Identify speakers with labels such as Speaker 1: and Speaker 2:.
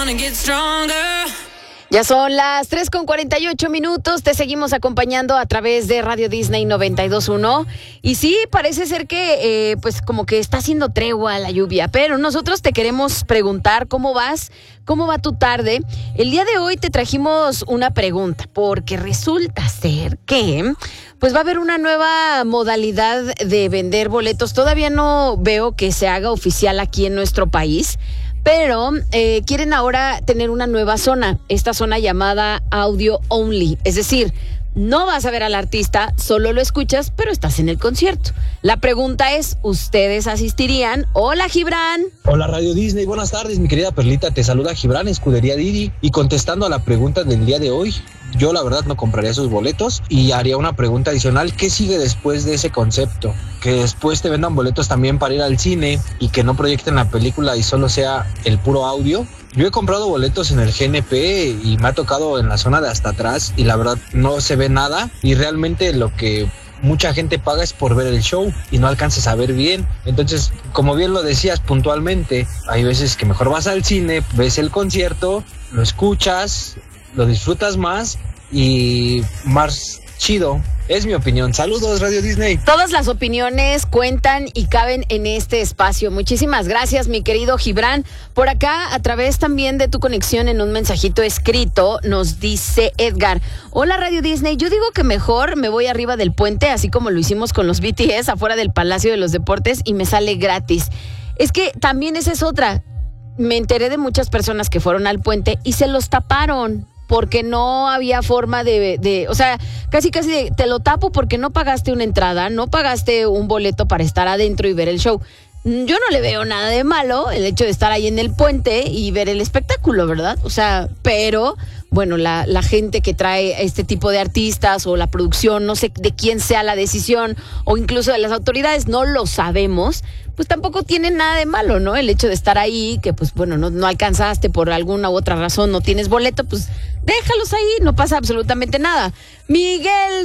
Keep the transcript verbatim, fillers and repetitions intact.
Speaker 1: Ya son las tres con cuarenta y ocho minutos, te seguimos acompañando a través de Radio Disney noventa y dos punto uno y sí, parece ser que eh, pues como que está haciendo tregua la lluvia, pero nosotros te queremos preguntar cómo vas, cómo va tu tarde. El día de hoy te trajimos una pregunta porque resulta ser que pues va a haber una nueva modalidad de vender boletos. Todavía no veo que se haga oficial aquí en nuestro país, pero eh, quieren ahora tener una nueva zona, esta zona llamada audio only, es decir, no vas a ver al artista, solo lo escuchas, pero estás en el concierto. La pregunta es, ¿ustedes asistirían? Hola, Gibran.
Speaker 2: Hola, Radio Disney, buenas tardes, mi querida Perlita, te saluda Gibran, Escudería Didi, y contestando a la pregunta del día de hoy, yo la verdad no compraría esos boletos y haría una pregunta adicional, ¿qué sigue después de ese concepto? Que después te vendan boletos también para ir al cine y que no proyecten la película y solo sea el puro audio. Yo he comprado boletos en el G N P y me ha tocado en la zona de hasta atrás y la verdad no se ve nada y realmente lo que mucha gente paga es por ver el show y no alcanzas a ver bien. Entonces, como bien lo decías puntualmente, hay veces que mejor vas al cine, ves el concierto, lo escuchas, lo disfrutas más y más chido. Es mi opinión. Saludos, Radio Disney.
Speaker 1: Todas las opiniones cuentan y caben en este espacio. Muchísimas gracias, mi querido Gibran. Por acá, a través también de tu conexión en un mensajito escrito, nos dice Edgar. Hola, Radio Disney. Yo digo que mejor me voy arriba del puente, así como lo hicimos con los B T S afuera del Palacio de los Deportes y me sale gratis. Es que también esa es otra. Me enteré de muchas personas que fueron al puente y se los taparon porque no había forma de, de, o sea, casi casi de, te lo tapo porque no pagaste una entrada, no pagaste un boleto para estar adentro y ver el show. Yo no le veo nada de malo el hecho de estar ahí en el puente y ver el espectáculo, ¿verdad? O sea, pero, bueno, la, la gente que trae este tipo de artistas o la producción, no sé de quién sea la decisión o incluso de las autoridades, no lo sabemos, pues tampoco tiene nada de malo, ¿no? El hecho de estar ahí, que pues bueno, no, no alcanzaste por alguna u otra razón, no tienes boleto, pues déjalos ahí, no pasa absolutamente nada. Miguel